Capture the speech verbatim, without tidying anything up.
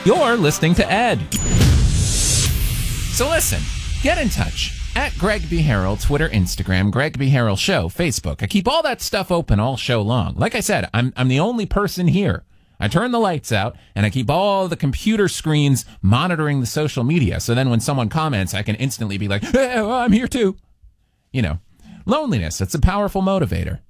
You're listening to Ed. So listen, get in touch. At Greg B. Harrell, Twitter, Instagram, Greg B. Harrell Show, Facebook. I keep all that stuff open all show long. Like I said, I'm I'm the only person here. I turn the lights out, and I keep all the computer screens monitoring the social media. So then when someone comments, I can instantly be like, hey, well, I'm here too. You know, loneliness, it's a powerful motivator.